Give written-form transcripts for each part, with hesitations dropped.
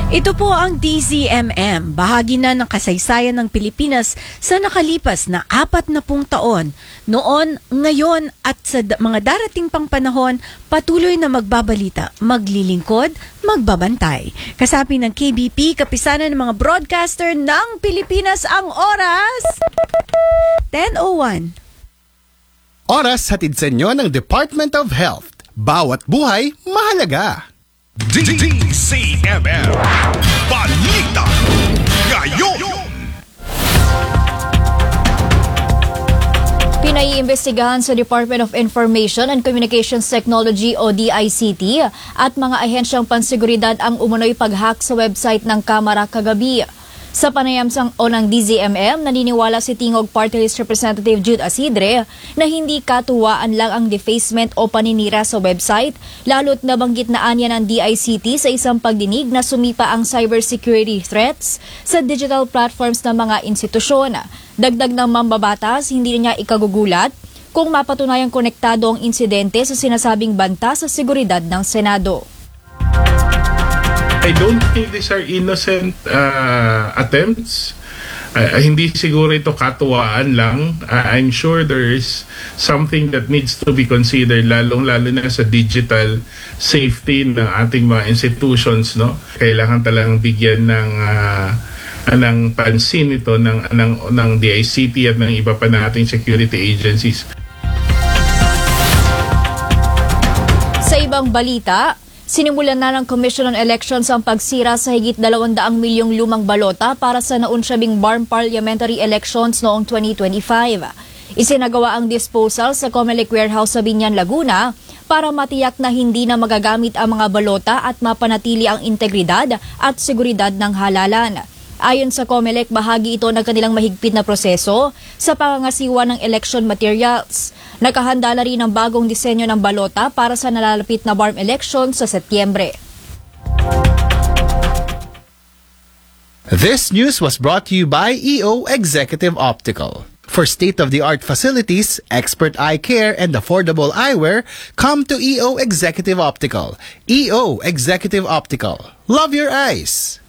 Ito po ang DZMM, bahagi na ng kasaysayan ng Pilipinas sa nakalipas na 40 taon. Noon, ngayon at sa mga darating pang panahon, patuloy na magbabalita, maglilingkod, magbabantay. Kasapi ng KBP, kapisanan ng mga broadcaster ng Pilipinas, ang oras 10:01. Oras hatid sa inyo ng Department of Health. Bawat buhay, mahalaga. DZMM Balita Ngayon. Pinaiimbestigahan sa Department of Information and Communications Technology o DICT at mga ahensyang panseguridad ang umunoy pag-hack sa website ng Kamara kagabi. Sa panayam ng DZMM, naniniwala si Tingog Party List Representative Jude Asidre na hindi katuwaan lang ang defacement o paninira sa website, lalo't nabanggit na anya ng DICT sa isang pagdinig na sumipa ang cybersecurity threats sa digital platforms ng mga institusyon. Dagdag ng mambabatas, hindi niya ikagugulat kung mapatunayang konektado ang insidente sa sinasabing banta sa seguridad ng Senado. I don't think these are innocent attempts. Hindi siguro ito katuwaan lang. I'm sure there is something that needs to be considered, lalong-lalo na sa digital safety ng ating mga institutions. No? Kailangan talagang bigyan ng pansin ito ng DICT at ng iba pa nating security agencies. Sa ibang balita, sinimulan na ng Commission on Elections ang pagsira sa higit 200 milyong lumang balota para sa naunsyabing BARM parliamentary elections noong 2025. Isinagawa ang disposal sa Comelec Warehouse sa Biñan, Laguna para matiyak na hindi na magagamit ang mga balota at mapanatili ang integridad at seguridad ng halalan. Ayon sa Comelec, bahagi ito ng kanilang mahigpit na proseso sa pangangasiwa ng election materials. Nakahanda na rin ang bagong disenyo ng balota para sa nalalapit na BARM election sa Setyembre. This news was brought to you by EO Executive Optical. For state-of-the-art facilities, expert eye care, and affordable eyewear, come to EO Executive Optical. EO Executive Optical. Love your eyes!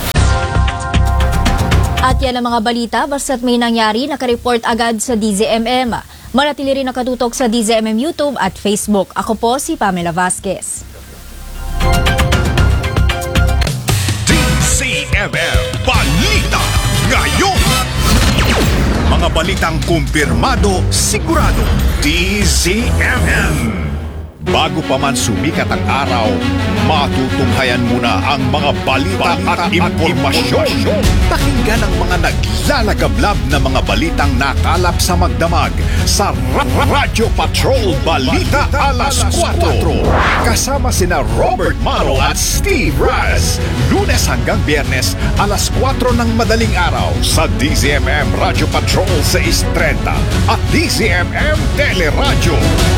At yan ang mga balita, basta't may nangyari, nakareport agad sa DZMM. Manatili rin nakatutok sa DZMM YouTube at Facebook. Ako po si Pamela Vasquez. DZMM Balita Ngayon. Mga balitang kumpirmado, sigurado. DZMM. Bago pa man sumikat ang araw, matutunghayan muna ang mga balita at impormasyon. Pakinggan ang mga naglalagablab na mga balitang nakalap sa magdamag sa Radyo Patrol Balita Alas 4. Kasama sina Robert Maro at Steve Raz. Lunes hanggang Biyernes, alas 4 ng madaling araw sa DZMM Radyo Patrol 630 at DZMM Teleradyo.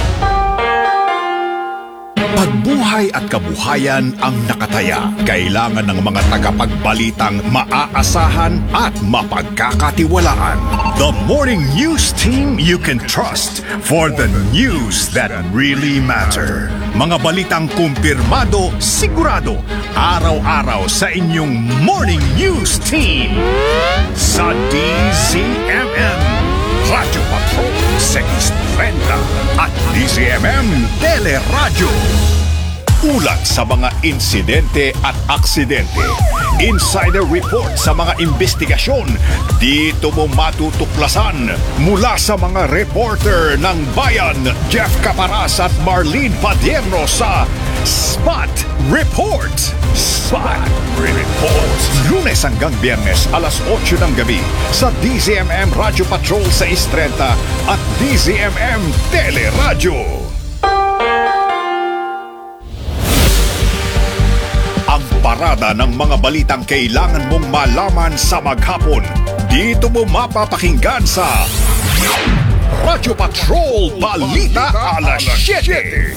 Pagbuhay at kabuhayan ang nakataya. Kailangan ng mga tagapagbalitang maaasahan at mapagkakatiwalaan. The morning news team you can trust for the news that really matter. Mga balitang kumpirmado, sigurado, araw-araw sa inyong morning news team. Sa DZMM, Radyo Patrol 630 at DZMM Teleradyo. Ulat sa mga insidente at aksidente. Insider report sa mga investigasyon. Dito mo matutuklasan mula sa mga reporter ng Bayan, Jeff Caparas at Marlene Padierno sa Spot Report. Spot Report. Lunes hanggang Biyernes, alas 8 ng gabi sa DZMM Radyo Patrol 630 at DZMM Teleradyo. Ang parada ng mga balitang kailangan mong malaman sa maghapon. Dito mo mapapakinggan sa Radyo Patrol Balita Alas 7.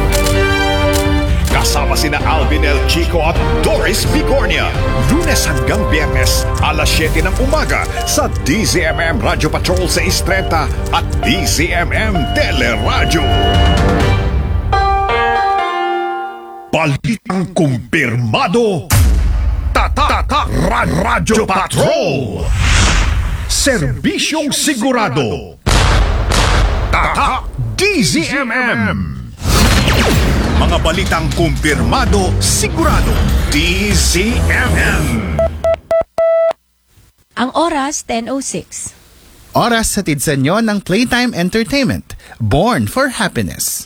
Kasama sina Alvin El Chico at Doris Bigornia. Lunes hanggang Biyernes, alas 7 ng umaga sa DZMM Radyo Patrol 630 at DZMM Teleradyo. Balitang kumpirmado, Radyo Patrol. Serbisyong sigurado. Tatak DZMM. Mga balitang kumpirmado, sigurado. DZMM. Ang oras, 10:06. Oras hatid sa inyo ng Playtime Entertainment. Born for Happiness.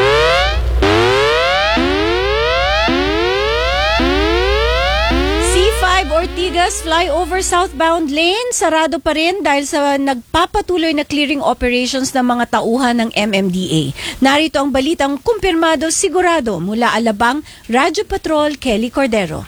C5 Ortigas Flyover Southbound Lane, sarado pa rin dahil sa nagpapatuloy na clearing operations ng mga tauhan ng MMDA. Narito ang balitang kumpirmado sigurado mula Alabang, Radyo Patrol, Kelly Cordero.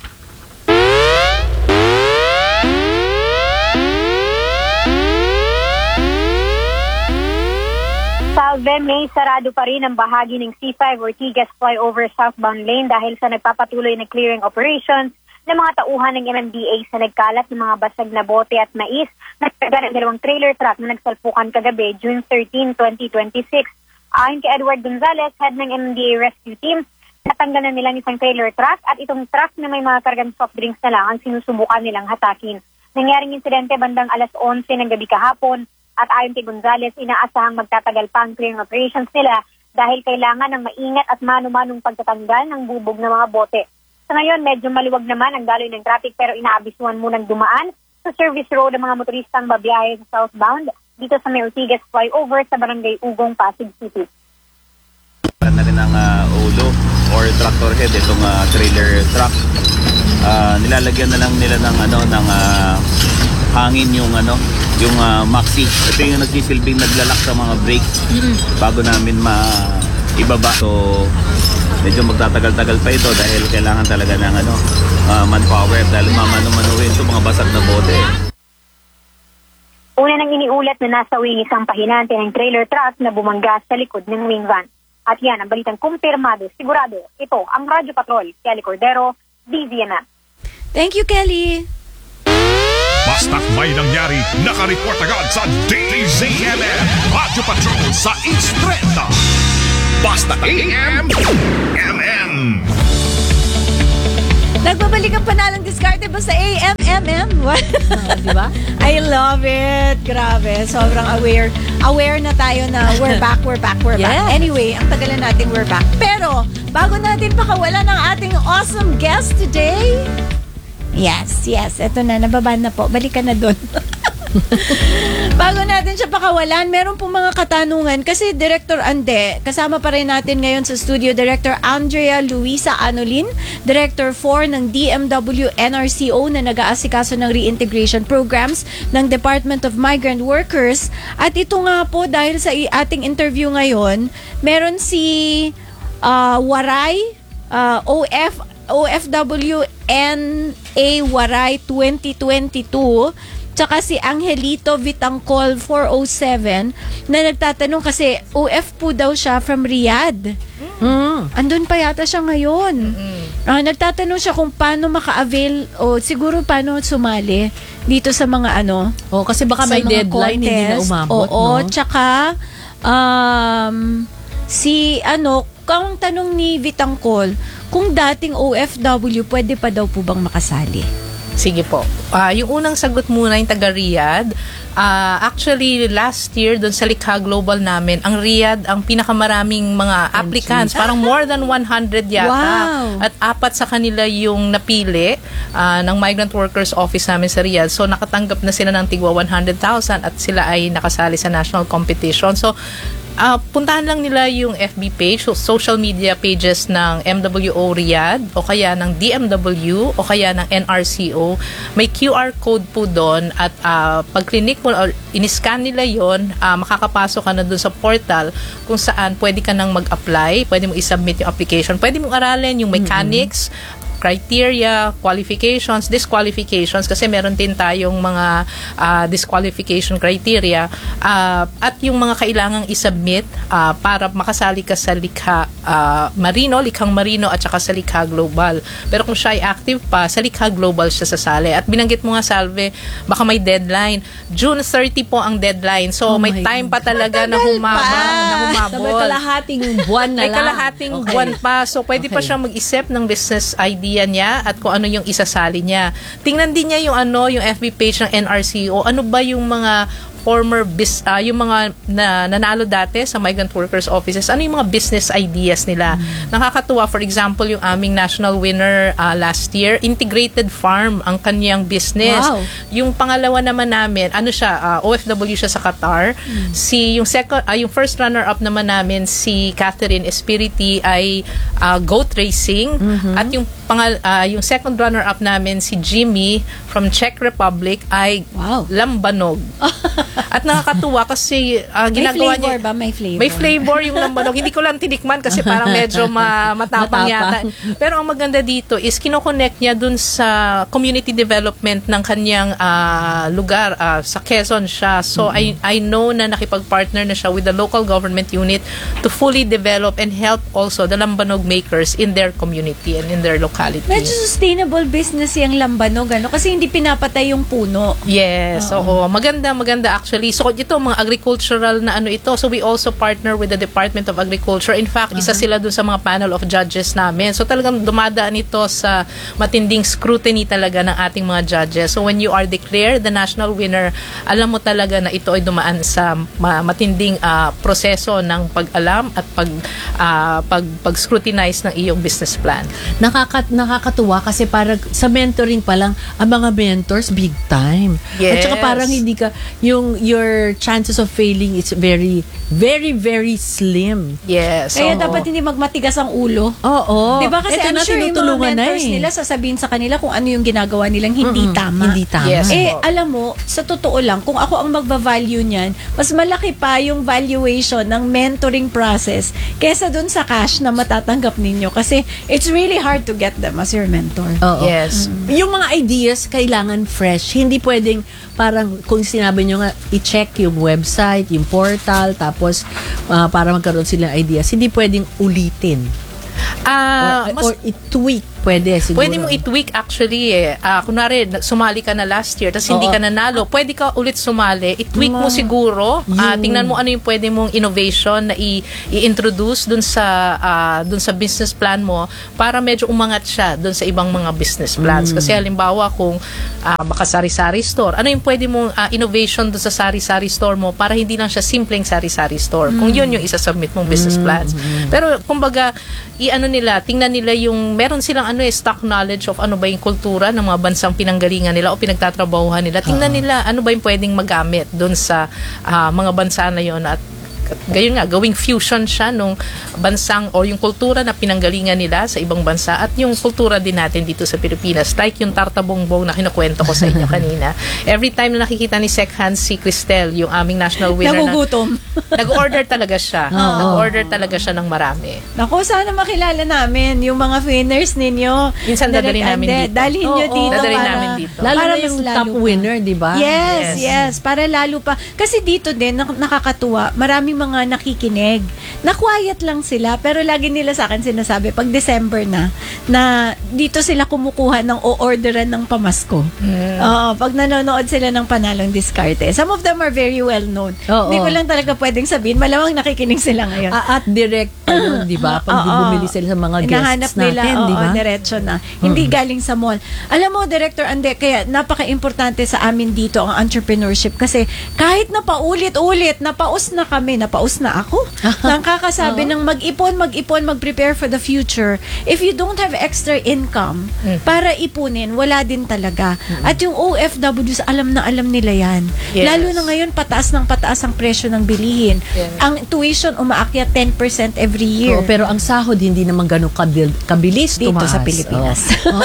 Salve, may sarado pa rin ang bahagi ng C5 Ortigas Flyover Southbound Lane dahil sa nagpapatuloy na clearing operations ng mga tauhan ng MMDA sa nagkalat ng mga basag na bote at mais na nagkaga ng dalawang trailer truck na nagsalpukan kagabi, June 13, 2026. Ayon kay Edward Gonzalez, head ng MMDA Rescue Team, natanggal na nilang isang trailer truck at itong truck na may mga kargang soft drinks na lang ang sinusubukan nilang hatakin. Nangyaring insidente bandang alas 11 ng gabi kahapon. At ayon kay Gonzales, inaasahang magtatagal pa ang clearing operations nila dahil kailangan ng maingat at mano-manong pagtatanggal ng bubog ng mga bote. Sa ngayon, medyo maluwag naman ang daloy ng traffic pero inaabisuhan munang dumaan sa service road ang mga motoristang babiyahe sa southbound dito sa may Ortigas Flyover sa Barangay Ugong, Pasig City. Na rin ang ulo or tractor head itong trailer truck. Nilalagyan na lang nila ng hangin yung maxi. Ito yung nagsisilbing naglalak sa mga brake bago namin maibaba. So medyo magtatagal-tagal pa ito dahil kailangan talaga ng manpower dahil mamano-manuhin ito mga basag na bote. Una nang iniulat na nasa wing isang pahinante ng trailer truck na bumangga sa likod ng wing van. At yan ang balitang kumpirmado, sigurado. Ito ang Radyo Patrol, Kelly Cordero, DZMM. Thank you, Kelly. Basta't may nangyari, nakareport agad sa DZMM. Radyo Patrol sa East 30. Basta AM, MM. Nagbabalik ang panalang diskarte ba sa AMMM? Di ba? I love it. Grabe. Sobrang aware. Aware na tayo na we're back. Yes. Anyway, ang tagalan natin we're back. Pero, bago natin pakawalan ng ating awesome guest today, Yes. Ito na. Nababa na po. Balikan na doon. Bago natin siya pakawalan, meron pong mga katanungan. Kasi Director Ande, kasama pa rin natin ngayon sa studio, Director Andrea Luisa Anolin, Director 4 ng DMW NRCO na nag-aasikaso ng reintegration programs ng Department of Migrant Workers. At ito nga po, dahil sa ating interview ngayon, meron si Waray, OFW NA Waray 2022, tsaka si Angelito Vitangcol 407 na nagtatanong kasi OF po daw siya from Riyadh. Andun pa yata siya ngayon. Nagtatanong siya kung paano maka-avail o siguro paano sumali dito sa mga kasi baka may deadline hindi na umabot, Oo, no? tsaka kung tanong ni Vitangcol, kung dating OFW, pwede pa daw po bang makasali? Sige po. Yung unang sagot muna yung taga Riyadh. Actually, last year, doon sa Likha Global namin, ang Riyadh, ang pinakamaraming mga applicants. Parang more than 100 yata. Wow. At 4 sa kanila yung napili ng Migrant Workers Office namin sa Riyadh. So, nakatanggap na sila ng tigwa 100,000 at sila ay nakasali sa national competition. So, puntahan lang nila yung FB page, social media pages ng MWO Riyadh o kaya ng DMW o kaya ng NRCO. May QR code po doon at pag clinic mo or in-scan nila yon, makakapasok ka na doon sa portal kung saan pwede ka nang mag-apply, pwede mo i-submit yung application, pwede mong aralin yung mechanics, criteria, qualifications, disqualifications kasi meron din tayong mga disqualification criteria at yung mga kailangang isubmit para makasali ka sa Likha Marino, Likhang Marino at saka sa Likha Global. Pero kung siya ay active pa, sa Likha Global siya sasali. At binanggit mo nga, Salve, baka may deadline. June 30 po ang deadline. So may time pa talaga na humabol. May kalahating buwan na May lang. kalahating buwan pa. So pwede pa siyang mag-isip ng business idea niya at kung ano yung isasali niya. Tingnan din niya yung yung FB page ng NRCO. Ano ba yung mga former yung mga nanalo dati sa migrant workers offices, ano yung mga business ideas nila. Nakakatuwa, for example, yung aming national winner last year, integrated farm ang kanyang business. Wow. Yung pangalawa naman namin, OFW siya sa Qatar. Yung first runner up naman namin, si Catherine Espiriti, ay goat racing. At yung second runner up namin, si Jimmy from Czech Republic, ay lambanog. At nakakatuwa kasi ginagawa niya. May flavor ba? May flavor yung lambanog. Hindi ko lang tinikman kasi parang medyo matapang yata. Pero ang maganda dito is kinoconnect niya dun sa community development ng kanyang lugar. Sa Quezon siya. So I know na nakipag-partner na siya with the local government unit to fully develop and help also the lambanog makers in their community and in their locality. Medyo sustainable business yung lambanog, kasi hindi pinapatay yung puno. Yes, oo. Maganda actually. So ito, mga agricultural na ito. So we also partner with the Department of Agriculture. In fact, isa sila dun sa mga panel of judges namin. So talagang dumadaan ito sa matinding scrutiny talaga ng ating mga judges. So when you are declared the national winner, alam mo talaga na ito ay dumaan sa matinding proseso ng pag-alam at pag-scrutinize ng iyong business plan. Nakakatuwa kasi parang sa mentoring pa lang, ang mga mentors big time. Yes. At saka parang hindi ka, your chances of failing is very, very, very slim. Yes. Kaya dapat hindi magmatigas ang ulo. Oo. Diba? Kasi Eto I'm na, sure yung mga tinutulungan mentors nila sasabihin sa kanila kung ano yung ginagawa nilang hindi tama. Hindi tama. Yes. Alam mo, sa totoo lang, kung ako ang magva-value niyan, mas malaki pa yung valuation ng mentoring process kesa dun sa cash na matatanggap ninyo. Kasi it's really hard to get them as your mentor. Oo. Yes. Yung mga ideas kailangan fresh. Hindi pwedeng parang kung sinabi nyo nga i-check yung website, yung portal, tapos para magkaroon silang ideas. Hindi pwedeng ulitin. Or i-tweak. Pwede siguro. Pwede mo i-tweak actually kunwari, sumali ka na last year tapos hindi ka nanalo. Pwede ka ulit sumali. I-tweak mo siguro. Tingnan mo ano yung pwede mong innovation na i-introduce dun sa business plan mo para medyo umangat siya dun sa ibang mga business plans. Kasi halimbawa kung baka sari-sari store, ano yung pwede mong innovation dun sa sari-sari store mo para hindi lang siya simpleng sari-sari store. Kung yun yung isasubmit mong business plans. Pero kumbaga, tingnan nila yung meron silang stock knowledge of ano ba yung kultura ng mga bansang pinanggalingan nila o pinagtatrabahuhan nila. Tingnan nila ano ba yung pwedeng magamit doon sa mga bansa na yon at gayon nga, gawing fusion siya nung bansang o yung kultura na pinanggalingan nila sa ibang bansa at yung kultura din natin dito sa Pilipinas. Like yung tartabongbong na kinukwento ko sa inyo kanina. Every time na nakikita ni Sec Hans si Cristel, yung aming national winner, Nagugutom. nag-order talaga siya. Nag-order talaga siya ng marami. Naku, sana makilala namin yung mga winners ninyo. Minsan dadalhin namin dito. Dalhin nyo dito. Dadalhin para- namin dito. Lalo para na mas yung lalo top pa. winner, di ba? Yes. Para lalo pa. Kasi dito din, nakakatuwa, maraming mga nakikinig. Na-quiet lang sila, pero lagi nila sa akin sinasabi, pag December na dito sila kumukuha ng o-orderan ng pamasko. Pag nanonood sila ng panalong diskarte. Some of them are very well known. Oo. Hindi ko lang talaga pwedeng sabihin, malamang nakikinig sila ngayon. At direct, di ba? Pag bumili sila sa mga Hinahanap guests natin, di ba? diretso na. Hindi galing sa mall. Alam mo, Director Ande, kaya napaka-importante sa amin dito ang entrepreneurship kasi kahit na paulit-ulit, napaus na ako. Nakakasabi ng mag-ipon, mag-prepare for the future. If you don't have extra income para ipunin, wala din talaga. At yung OFWs, alam na alam nila yan. Yes. Lalo na ngayon, pataas ang presyo ng bilihin. Yes. Ang tuition umaakyat 10% every year. Oo, pero ang sahod hindi naman ganun kabilis Dito tumaas. sa Pilipinas. Oo.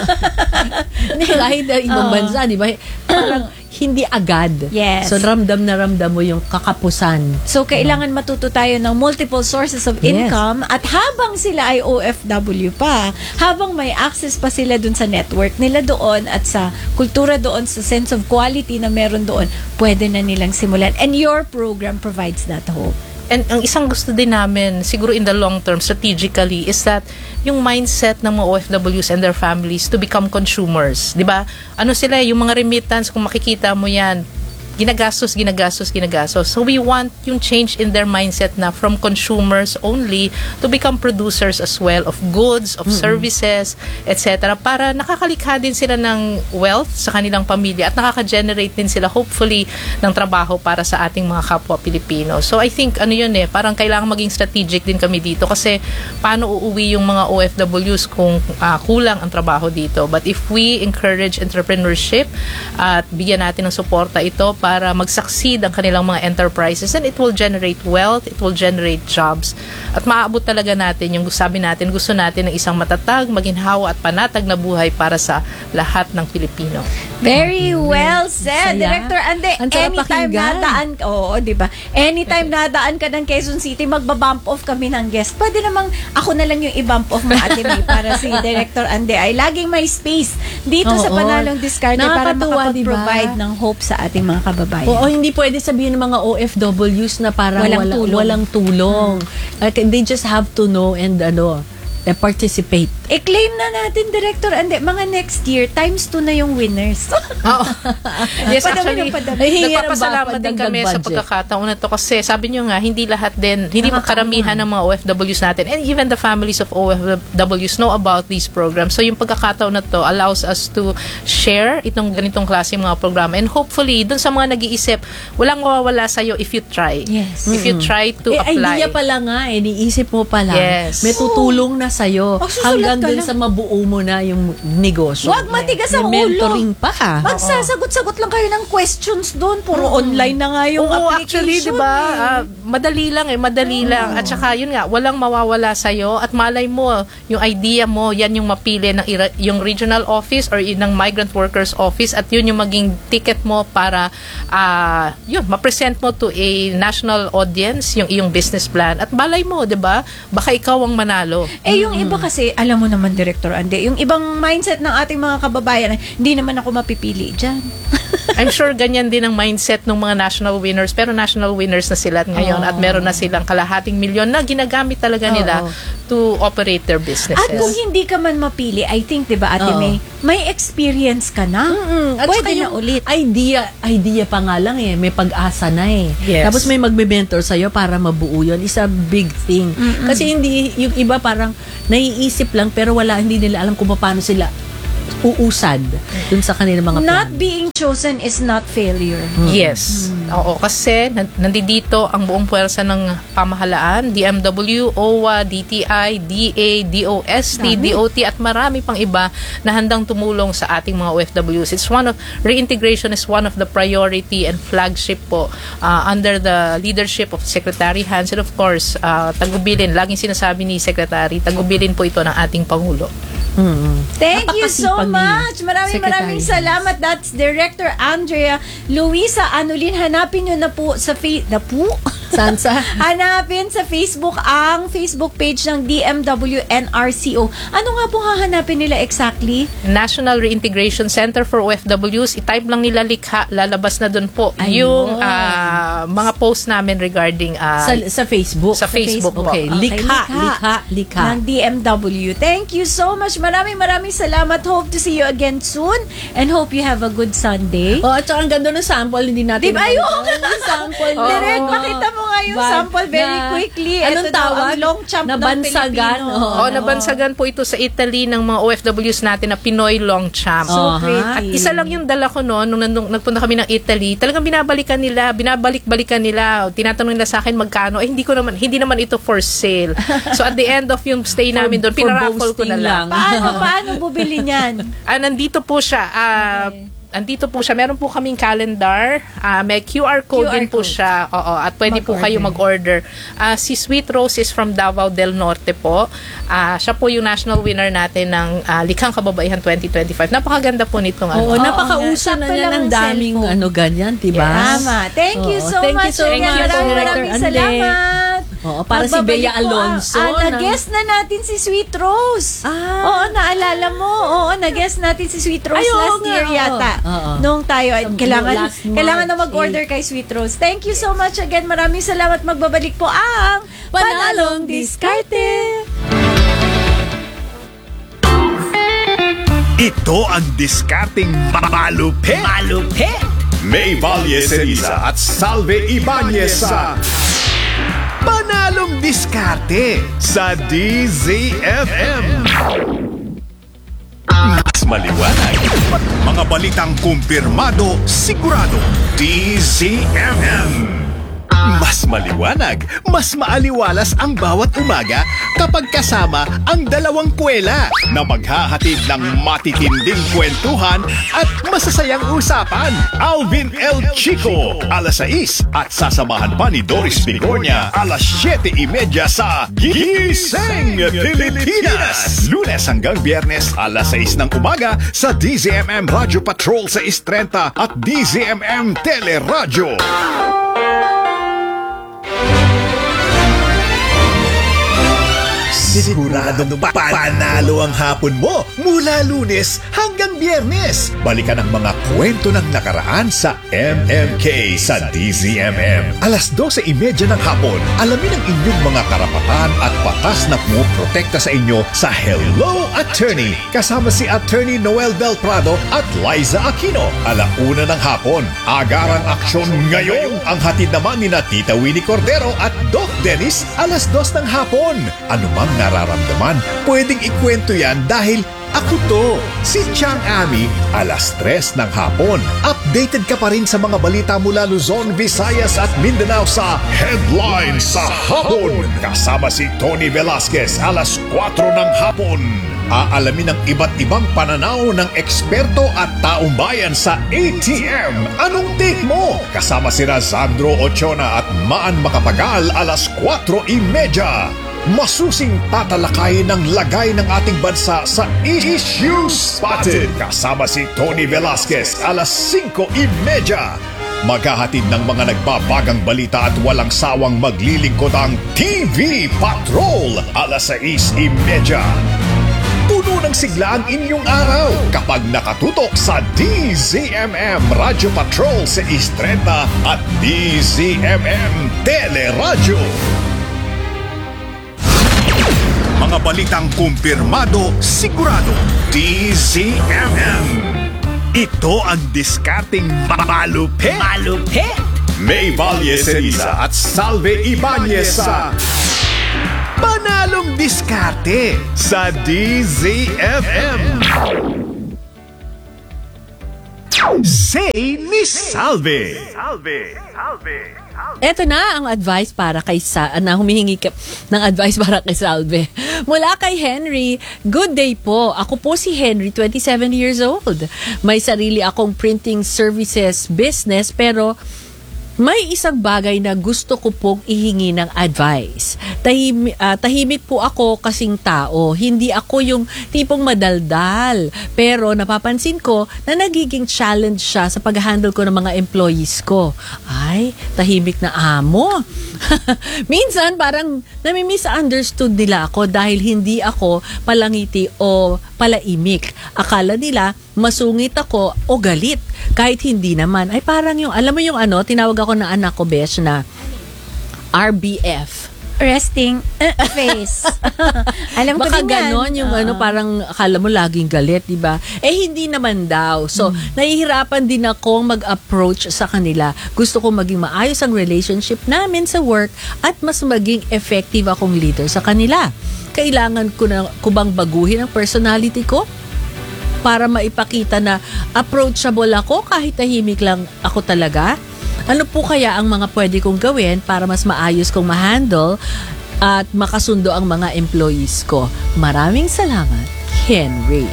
Hindi, kahit ibang bansa, di ba? Parang hindi agad. Yes. So, ramdam na ramdam mo yung kakapusan. So, kailangan matuto tayo ng multiple sources of income at habang sila ay OFW pa, habang may access pa sila dun sa network nila doon at sa kultura doon, sa sense of quality na meron doon, pwede na nilang simulan. And your program provides that hope. And ang isang gusto din namin, siguro in the long term, strategically, is that yung mindset ng mga OFWs and their families to become consumers. Diba? Ano sila, yung mga remittance, kung makikita mo yan, ginagastos. So we want yung change in their mindset na from consumers only to become producers as well of goods, of services, etc. Para nakakalikha din sila ng wealth sa kanilang pamilya at nakaka-generate din sila hopefully ng trabaho para sa ating mga kapwa Pilipino. So I think parang kailangan maging strategic din kami dito kasi paano uuwi yung mga OFWs kung kulang ang trabaho dito. But if we encourage entrepreneurship at bigyan natin ng suporta ito para mag-succeed ang kanilang mga enterprises, and it will generate wealth, it will generate jobs. At maaabot talaga natin yung sabi natin, gusto natin ng isang matatag, maginhawa at panatag na buhay para sa lahat ng Pilipino. Very well said, Saya. Director Ande. Ang sarap Anytime pakinggan. nadaan, di ba? Anytime nadaan ka ng Quezon City, magba-bump off kami ng guest. Pwede namang ako na lang yung i-bump off mo, Ate May, para si Director Ande ay laging may space dito sa Oo. Panalong Diskarte para Nakakatuwa, makapag-provide diba? ng hope sa ating mga kababayan. Oo, hindi pwede sabihin ng mga OFWs na parang walang tulong. They just have to know and participate. I-claim na natin, Director Ande, mga next year, times 2 na yung winners. Oo. Yes, actually, Hingi ng nagpapasalamat din dagdag kami sa budget. pagkakataon na to kasi sabi nyo nga, hindi lahat din, hindi makaramihan ng mga OFWs natin and even the families of OFWs know about these programs. So yung pagkakataon na to allows us to share itong ganitong klase mga programa and hopefully, dun sa mga nag-iisip, walang mawawala sa'yo if you try. Yes. If you try to apply. Idea pala nga, niisip mo pala. Yes. May tutulong na sa'yo. Magsusulat Hanggang ka dun lang. sa mabuo mo na yung negosyo. Huwag matigas ang May ulo. mentoring pa. Magsasagot-sagot lang kayo ng questions doon. Puro online na nga yung Oo, application. actually, di ba? Madali lang. At saka, yun nga, walang mawawala sa'yo. At malay mo, yung idea mo, yan yung mapili ng yung regional office or ng migrant workers office at yun yung maging ticket mo para, ma-present mo to a national audience, yung iyong business plan. At malay mo, di ba? Baka ikaw ang manalo. Yung iba kasi, alam mo naman, Director Ande, yung ibang mindset ng ating mga kababayan, hindi naman ako mapipili dyan. I'm sure ganyan din ang mindset ng mga national winners, pero national winners na sila ngayon at meron na silang kalahating milyon na ginagamit talaga nila to operate their businesses. At kung hindi ka man mapili, I think, di ba, Ate may experience ka na. At Pwede saka na yung ulit. idea pa nga lang may pag-asa na Yes. Tapos may magbe-mentor sa'yo para mabuo yun. It's a big thing. Kasi hindi, yung iba parang naiisip lang pero hindi nila alam kung paano sila uusad dun sa kanilang mga Not plano. being chosen is not failure. Yes. Oo, kasi nandito ang buong puwersa ng pamahalaan, DMW, OWA, DTI, DA, DOST, DOT at marami pang iba na handang tumulong sa ating mga OFWs. Reintegration is one of the priority and flagship po under the leadership of Secretary Hans and of course, tagubilin, laging sinasabi ni Secretary, tagubilin po ito ng ating Pangulo. Thank you so Napakasipag ni much. Maraming Secretary. salamat. That's Director Andrea Luisa Anulin. Hanapin nyo na po sa Sansa? Hanapin sa Facebook ang Facebook page ng DMW NRCO. Ano nga po hahanapin nila exactly? National Reintegration Center for OFWs. I-type lang nila likha, lalabas na dun po Ayun. yung mga post namin regarding Sa Facebook? Sa Facebook po. Okay. Likha. Ng DMW. Thank you so much. Maraming salamat. Hope to see you again soon and hope you have a good Sunday. At saka ang ganda ng sample, hindi natin Diba? Ayun! sample. Direct, pakita mo nga yung sample very quickly. Anong Ito daw, tawag? ang long champ ng Nabansagan. Pilipino. Nabansagan po ito sa Italy ng mga OFWs natin na Pinoy Long Champ. So pretty. At isa lang yung dala ko noon nung nagpunta kami ng Italy. Talagang binabalikan nila, tinatanong nila sa akin magkano. Hindi naman ito for sale. So at the end of yung stay namin doon, for pinaraffle ko na boasting lang. Paano bubili niyan? Nandito po siya. Meron po kaming calendar. May QR code QR din po code. siya. Oo, at pwede po kayo mag-order. Si Sweet Rose is from Davao del Norte po. Siya po yung national winner natin ng Likhang Kababaihan 2025. Napakaganda po nitong Napakauso Sakto na niya lang ng ang daming cellphone. ganyan, diba? Tama. Thank you so Thank you much. so much, Maraming Director Ande. salamat. Oo, para si Bea Alonso, nag-guest na natin si Sweet Rose. Oo, naalala mo? Oo, nag-guest natin si Sweet Rose last year yata. Nung tayo, kailangan na mag-order kay Sweet Rose. Thank you so much again. Maraming salamat. Magbabalik po ang Panalong Diskarte. Ito ang diskarting malupit. May Valle Ceriza at Salve Ibanez sa Panalong Diskarte sa DZFM. Mas maliwanag. Mga balitang kumpirmado, sigurado. DZFM. Mas maliwanag, mas maaliwalas ang bawat umaga kapag kasama ang dalawang kwela na maghahatid ng matitinding kwentuhan at masasayang usapan. Alvin L. Chico, alas 6 at sasamahan pa ni Doris Bigornia alas 7:30 sa Gising Pilipinas. Lunes hanggang Biyernes alas 6 ng umaga sa DZMM Radio Patrol sa 6:30 at DZMM Teleradyo. Siguradong panalo ang hapon mo mula Lunes hanggang Biyernes. Balikan ang mga kwento ng nakaraan sa MMK sa DZMM. Alas 12:30 ng hapon, alamin ang inyong mga karapatan at batas na pumoprotekta sa inyo sa Hello Attorney. Kasama si Attorney Noel Del Prado at Liza Aquino. 1:00 ng hapon, agarang aksyon ngayon. Ang hatid naman ni Tita Winnie Cordero at Doc Dennis alas 2 ng hapon. Anumang nararamdaman, pwedeng ikwento yan dahil ako to, si Chang Ami, alas 3 ng hapon. Updated ka pa rin sa mga balita mula Luzon, Visayas at Mindanao sa Headline sa Hapon. Kasama si Tony Velasquez, alas 4 ng hapon. Aalamin ang iba't ibang pananaw ng eksperto at taong bayan sa ATM. Anong take mo? Kasama si Sandro Ochona at Maan Makapagal, alas 4:30. Masusing tatalakayin ng lagay ng ating bansa sa Issue Spotted. Kasama si Tony Velasquez, alas 5:30. Maghahatid ng mga nagbabagang balita at walang sawang maglilingkod ang TV Patrol, alas 6:30. Puno ng sigla ang inyong araw kapag nakatutok sa DZMM Radio Patrol sa 6:30 at DZMM Teleradyo. Mga balitang kumpirmado, sigurado. DZMM. Ito ang diskarting malupit. May Valle Ceriza at Salve Ibanez sa Panalong Diskarte sa DZFM. Say ni Salve. Eto na ang advice para kay humihingi ka ng advice para kay Salve. Mula kay Henry, good day po. Ako po si Henry, 27 years old. May sarili akong printing services business pero may isang bagay na gusto ko pong ihingi ng advice. Tahimik po ako kasing tao. Hindi ako yung tipong madaldal. Pero napapansin ko na nagiging challenge siya sa pag-handle ko ng mga employees ko. Ay, tahimik na amo. Minsan parang nami-misunderstood nila ako dahil hindi ako palangiti o palaimik. Akala nila masungit ako o galit. Kahit hindi naman. Ay parang yung, alam mo yung tinawag ako ng anak ko, Besh, na RBF. Resting face. Alam ko baka din yan. ganon yung parang akala mo laging galit, di ba? Eh hindi naman daw. So, nahihirapan din akong mag-approach sa kanila. Gusto ko maging maayos ang relationship namin sa work at mas maging effective akong leader sa kanila. Kailangan ko bang baguhin ang personality ko? Para maipakita na approachable ako kahit tahimik lang ako talaga? Ano po kaya ang mga pwede kong gawin para mas maayos kong ma-handle at makasundo ang mga employees ko? Maraming salamat, Henry.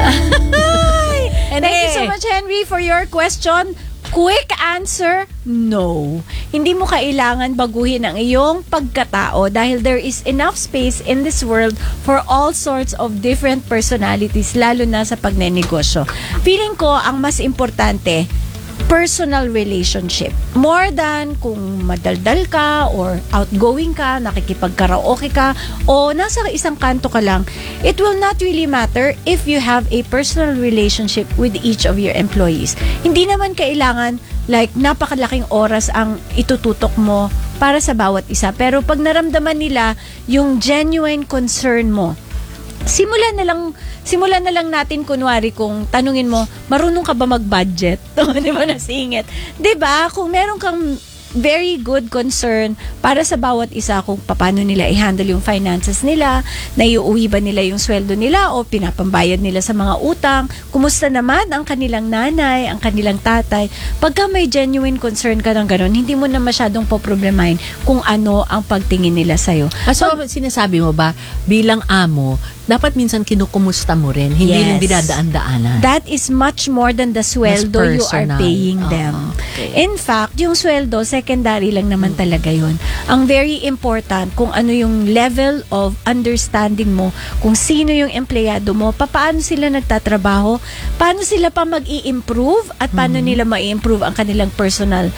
Thank you so much, Henry, for your question. Quick answer, no. Hindi mo kailangan baguhin ang iyong pagkatao dahil there is enough space in this world for all sorts of different personalities, lalo na sa pagnenegosyo. Feeling ko, ang mas importante, personal relationship. More than kung madaldal ka or outgoing ka, nakikipagkaraoke ka, o nasa isang kanto ka lang, it will not really matter if you have a personal relationship with each of your employees. Hindi naman kailangan like napakalaking oras ang itututok mo para sa bawat isa. Pero pag naramdaman nila yung genuine concern mo, simulan na lang natin kunwari kung tanungin mo, marunong ka ba mag-budget? Di ba nasingit? Di ba? Kung meron kang very good concern para sa bawat isa kung paano nila i-handle yung finances nila, naiuwi ba nila yung sweldo nila o pinapambayad nila sa mga utang, kumusta naman ang kanilang nanay, ang kanilang tatay. Pagka may genuine concern ka ng ganun, hindi mo na masyadong poproblemahin kung ano ang pagtingin nila sa'yo. So, sinasabi mo ba, bilang amo, dapat minsan kinukumusta mo rin, hindi Yes. lang dinadaan-daanan. That is much more than the sweldo you are personal. paying them. Okay. In fact, yung sweldo, secondary lang naman talaga yun. Ang very important, kung ano yung level of understanding mo, kung sino yung empleyado mo, paano sila nagtatrabaho, paano sila pa mag-i-improve, at paano nila ma-i-improve ang kanilang personal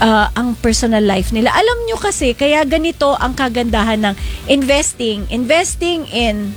life nila. Alam nyo kasi, kaya ganito ang kagandahan ng investing in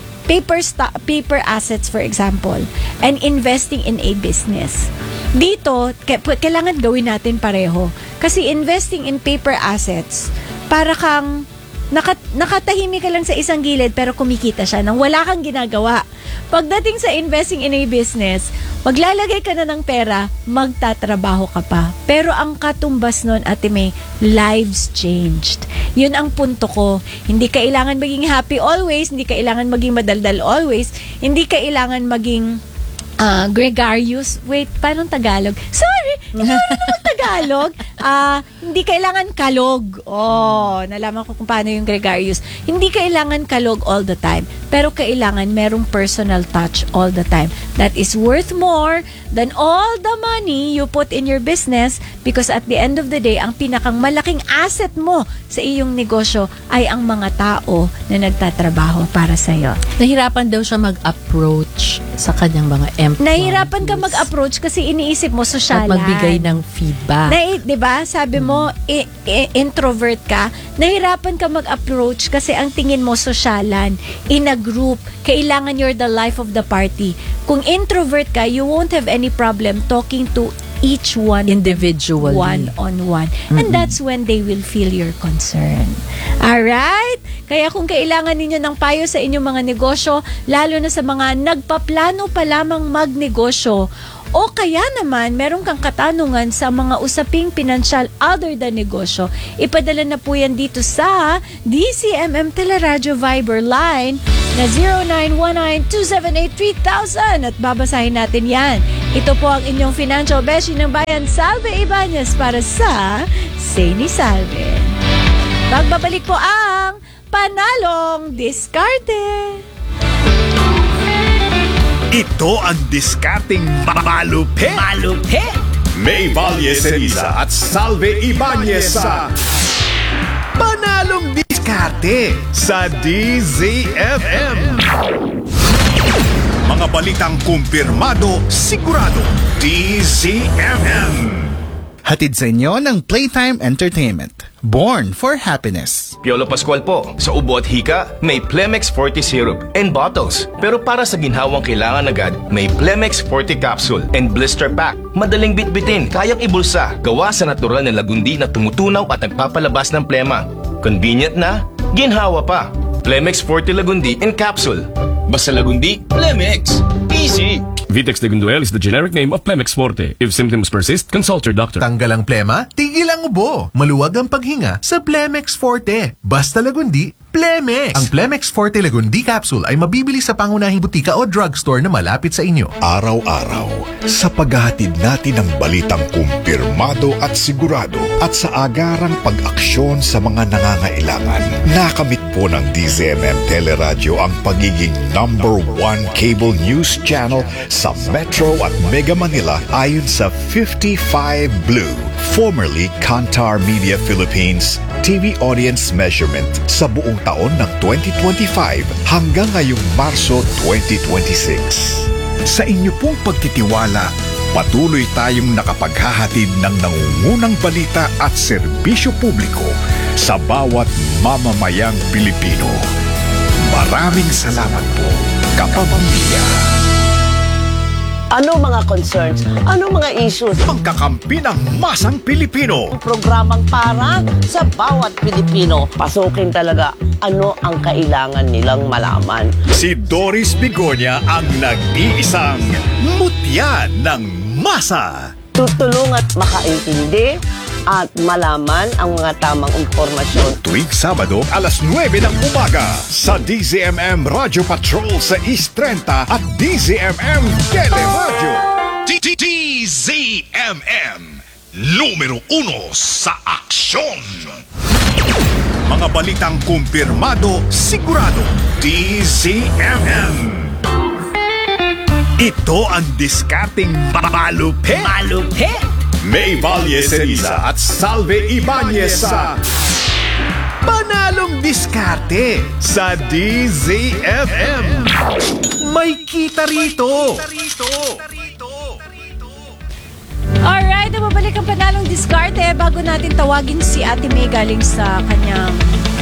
paper assets, for example, and investing in a business. Dito, kailangan gawin natin pareho. Kasi investing in paper assets, para kang nakatahimik ka lang sa isang gilid pero kumikita siya nang wala kang ginagawa. Pagdating sa investing in a business, maglalagay ka na ng pera, magtatrabaho ka pa. Pero ang katumbas nun, Ate May, lives changed. Yun ang punto ko. Hindi kailangan maging happy always, hindi kailangan maging madaldal always, hindi kailangan maging gregarious. Wait, paano Tagalog? Sorry, hindi ko naman Tagalog. Hindi kailangan kalog. Nalaman ko kung paano yung gregarious. Hindi kailangan kalog all the time. Pero kailangan merong personal touch all the time. That is worth more than all the money you put in your business, because at the end of the day, ang pinakang malaking asset mo sa iyong negosyo ay ang mga tao na nagtatrabaho para sa'yo. Nahirapan daw siya mag-approach sa kanyang mga employees. Nahirapan ka mag-approach kasi iniisip mo sosyalan. At magbigay ng feedback. Diba? Sabi mo, introvert ka. Nahirapan ka mag-approach kasi ang tingin mo sosyalan. In a group, kailangan you're the life of the party. Kung introvert ka, you won't have any problem talking to each one individually, one-on-one. And that's when they will feel your concern. Alright? Kaya kung kailangan ninyo ng payo sa inyong mga negosyo, lalo na sa mga nagpaplano pa lamang magnegosyo, o kaya naman meron kang katanungan sa mga usaping pinansyal other than negosyo, ipadala na po yan dito sa DCMM Teleradyo Viber line na 0919-278-3000 at babasahin natin yan. Ito po ang inyong financial beshi ng bayan, Salve Ibanez, para sa Say ni Salve. Magbabalik po ang Panalong Diskarte. Ito ang diskarting malupit. May Valle Ceriza at Salve Ibanez sa Panalong Diskarte sa DZFM. Mga balitang kumpirmado, sigurado, DZFM. Hatid sa inyo ng Playtime Entertainment. Born for happiness. Piolo Pascual po. Sa ubo at hika, may Plemex Forte Syrup and bottles. Pero para sa ginhawang kailangan agad, may Plemex Forte Capsule and Blister Pack. Madaling bitbitin, kayang ibulsa. Gawa sa natural na lagundi na tumutunaw at nagpapalabas ng plema. Convenient na, ginhawa pa. Plemex Forte Lagundi and Capsule. Basta lagundi, Plemex. Easy. Vitex Legunduel is the generic name of Plemex Forte. If symptoms persist, consult your doctor. Tanggal ang plema, tigil ang ubo. Maluwag ang paghinga sa Plemex Forte. Basta lagundi, Plemex. Ang Plemex Forte Lagundi Capsule ay mabibili sa pangunahing butika o drugstore na malapit sa inyo. Araw-araw, sa paghahatid natin ng balitang kumpirmado at sigurado at sa agarang pag-aksyon sa mga nangangailangan, nakamit po ng DZMM Teleradyo ang pagiging #1 cable news channel sa Metro at Mega Manila ayon sa 55 Blue, formerly Kantar Media Philippines TV audience measurement sa buong taon ng 2025 hanggang ngayong Marso 2026. Sa inyo pong pagtitiwala, patuloy tayong nakapaghahatid ng nangungunang balita at serbisyo publiko sa bawat mamamayang Pilipino. Maraming salamat po, kapamilya. Ano mga concerns? Ano mga issues? Pagkakampi ng masang Pilipino. Programang para sa bawat Pilipino. Pasukin talaga ano ang kailangan nilang malaman. Si Doris Bigonya ang nag-iisang mutya ng masa. Tutulong at makaintindi at malaman ang mga tamang impormasyon. Tuwing Sabado, alas 9 ng umaga sa DZMM Radio Patrol sa East 30 at DZMM Teleradio. DZMM, numero 1 sa aksyon. Mga balitang kumpirmado, sigurado. DZMM. Ito ang diskarting malupit. May Valle Ceriza at Salve Ibanez sa Panalong Diskarte sa DZFM. May kita rito. Alright, nababalik ang panalong diskarte bago natin tawagin si Ate May galing sa kanyang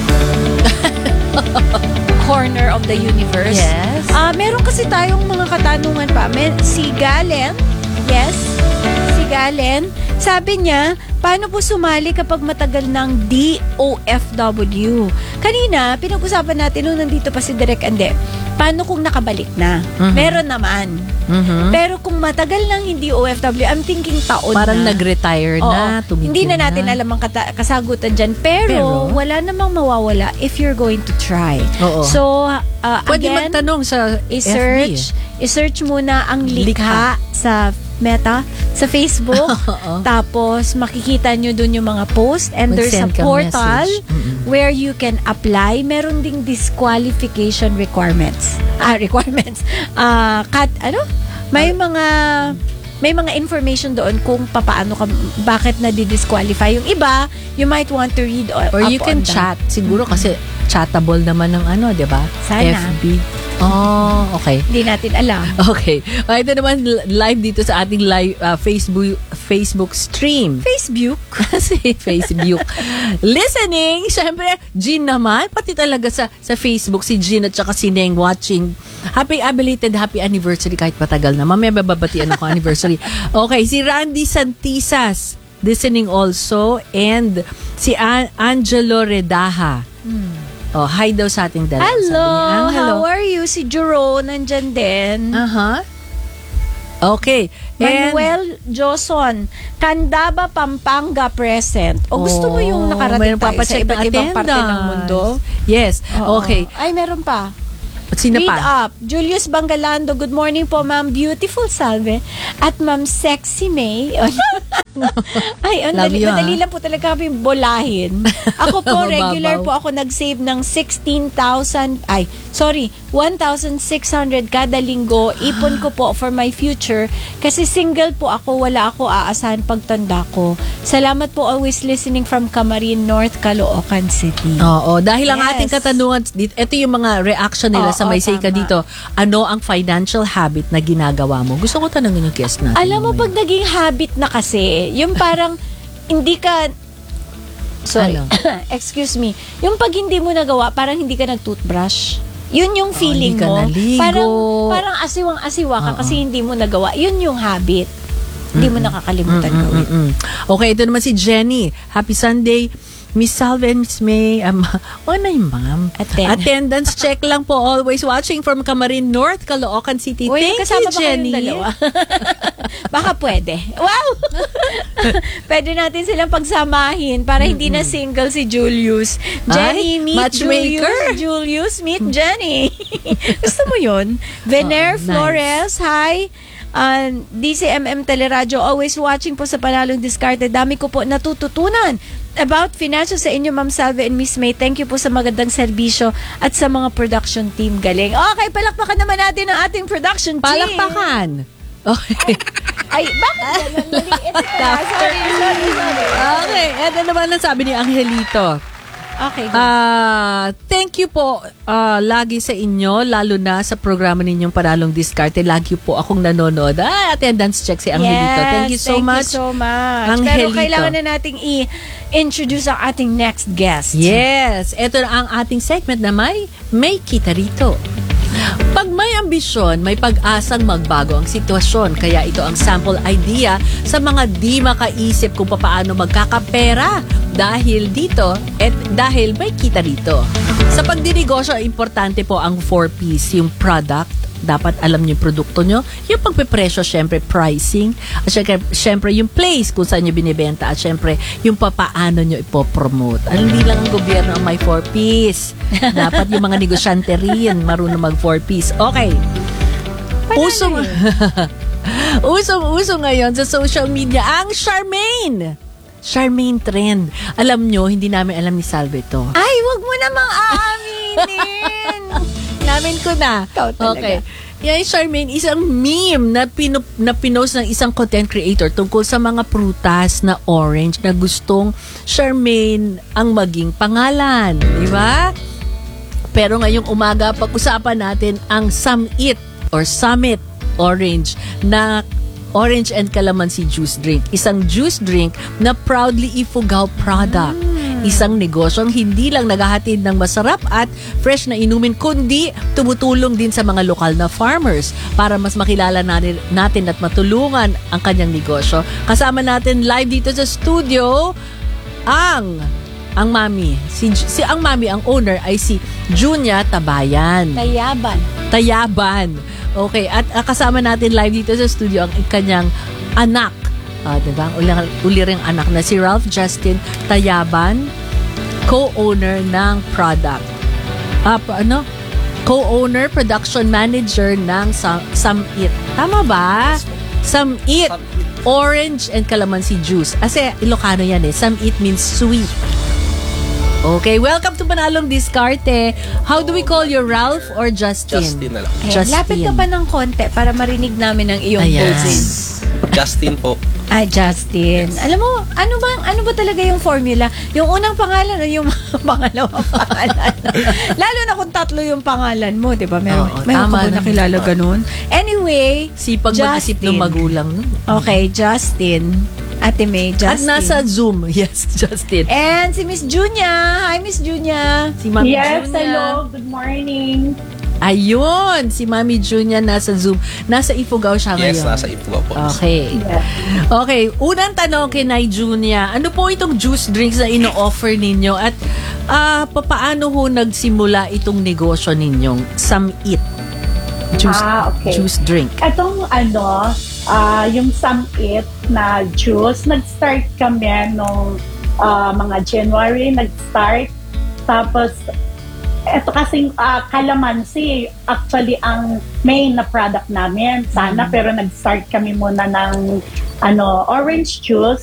corner of the universe. Yes. Meron kasi tayong mga katanungan pa. Si Galen, yes, si Galen, sabi niya, paano po sumali kapag matagal ng DOFW? Kanina, pinag-usapan natin nung nandito pa si Direk Ande, paano kung nakabalik na? Meron naman. Pero kung matagal nang hindi OFW, I'm thinking taon Parang na. nag-retire na, tumigil Hindi na natin alam ang kasagutan dyan. Pero, wala namang mawawala if you're going to try. Oo. So, Pwede again, magtanong sa i-search muna ang likha sa Meta, sa Facebook. Tapos, makikita nyo dun yung mga post. And there's a Mag-send ka portal message. where you can apply. Meron ding disqualification requirements. May mga information doon kung paano ka, bakit na-disqualify. Yung iba, you might want to read Or you can chat. Siguro kasi chattable naman ng di ba? Sana. FB. Oh, okay. Hindi natin alam. Okay. Ito naman live dito sa ating live Facebook stream. Facebook? Kasi Facebook. Listening, syempre, Jean naman, pati talaga sa Facebook, si Jean at saka si Neng watching. Happy anniversary kahit patagal na. Mamaya bababatian ako anniversary. Okay, si Randy Santisas, listening also, and si Angelo Redaha. Oh, hi daw sa ating dalawa. Hello, Hello. How are you? Si Jero, nandyan din. Okay. Manuel Joson, Candaba, Pampanga present. O gusto mo yung nakarating tayo sa iba't ibang parte ng mundo? Yes. Okay. Ay, meron pa. Sino Read pa? up. Julius Bangalando, good morning po, Ma'am Beautiful Salve. At Ma'am Sexy May. Ay, madali lang po talaga kami bolahin. Ako po, regular po ako nag-save ng 1,600 kada linggo. Ipon ko po for my future. Kasi single po ako, wala ako aasahan pagtanda ko. Salamat po, always listening from Camarin North, Caloocan City. Oo, dahil ang ating katanungan, ito yung mga reaction nila sa may say ka dito. Ano ang financial habit na ginagawa mo? Gusto ko tanongin yung guest natin. Alam mo, pag naging habit na kasi, yung parang hindi ka excuse me, yung pag hindi mo nagawa, parang hindi ka nag-toothbrush. Yun yung feeling mo. Parang asiwang-asiwa ka kasi hindi mo nagawa. Yun yung habit. Hindi mo nakakalimutan gawin. Okay, ito naman si Jenny. Happy Sunday. Miss Salve and Miss May, na yung ma'am? Attendance check lang po, always watching from Camarin North, Caloocan City. Thank you, Jenny. Dalawa? Baka pwede. Wow! Pwede natin silang pagsamahin para hindi na single si Julius. Jenny, meet Julius, meet Jenny. Gusto mo yun? Vener Flores, hi. DCMM Teleradio, always watching po sa Panalong Diskarte. Dami ko po natututunan about financial sa inyo, Ma'am Salve and Miss May. Thank you po sa magandang serbisyo at sa mga production team. Galing. Okay, palakpakan naman natin ang ating production team. Palakpakan. Okay. Ay, bakit ganun? Sorry. Okay, eto naman ang sabi ni Angelito. Okay. Thank you po lagi sa inyo, lalo na sa programa ninyong Panalong Diskarte. Lagi po akong nanonood. Attendance check si Angelito. Thank you so much. Thank you so much. Angelito. Pero kailangan na nating i-introduce ang ating next guest. Yes, ito na ang ating segment na may kita rito. Pag may ambisyon, may pag-asang magbago ang sitwasyon. Kaya ito ang sample idea sa mga di makaisip kung paano magkakapera dahil dito at dahil may kita rito. Sa pagdinegosyo, importante po ang 4Ps, yung product. Dapat alam niyo yung produkto nyo, yung pagpepresyo, syempre pricing, at syempre yung place kung saan nyo binibenta, at syempre yung papaano nyo ipopromote. Hindi lang ang gobyerno ang may 4Ps. Dapat yung mga negosyante rin marunong mag 4Ps. Okay. Usong ngayon sa social media ang Charmaine trend. Alam nyo, hindi namin alam ni Salve to. Ay, wag mo namang aaminin. Namin ko na. Okay. Yan, Charmaine, isang meme na pinost ng isang content creator tungkol sa mga prutas na orange na gustong Charmaine ang maging pangalan. Di ba? Pero ngayong umaga, pag-usapan natin ang Summit Orange na orange and calamansi juice drink. Isang juice drink na proudly Ifugao product. Isang negosyong hindi lang naghahatid ng masarap at fresh na inumin, kundi tumutulong din sa mga lokal na farmers para mas makilala natin at matulungan ang kanyang negosyo. Kasama natin live dito sa studio ang mami. Ang mami, ang owner ay si Junia Tabayan. Tayaban. Okay, at kasama natin live dito sa studio ang kanyang anak. Diba? Uli ring anak na si Ralph Justin Tayaban, co-owner ng product. Co-owner, production manager ng Summit. Tama ba? Summit. Orange and calamansi juice. Kasi Ilocano yan eh. Summit means sweet. Okay, welcome to Panalong Diskarte. How do we call you, Ralph or Justin? Justin na lang. Justin. Lapit ka pa ng konti para marinig namin ang iyong pulsing. Justin po. Ay, Justin. Yes. Alam mo, ano ba talaga yung formula? Yung unang pangalan o yung pangalawang pangalan? Lalo na kung tatlo yung pangalan mo, di ba? Meron ka ba nakilala ganun? Anyway, sipag mag-isip ng magulang. Okay, Justin. Ate May, Justin. At nasa Zoom. Yes, Justin. And si Miss Junia. Hi, Miss Junia. Si Mami Junia. Hello. Good morning. Ayun, si Mami Junia nasa Zoom. Nasa Ifugao siya ngayon. Yes, nasa Ifugao po. Okay. Yes. Okay, unang tanong kay Nay Junia. Ano po itong juice drinks na ino-offer ninyo? At paano ho nagsimula itong negosyo ninyong Summit? Juice drink. Itong yung Summit na juice, nag-start kami nung mga January, nag-start. Tapos, ito kasing calamansi, actually ang main na product namin sana, pero nag-start kami muna ng orange juice.